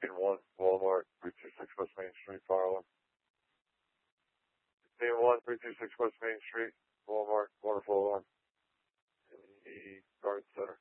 In 1, Walmart, 326 West Main Street, fire alarm. In 1, 326 West Main Street, Walmart, water flow alarm. In the guard center.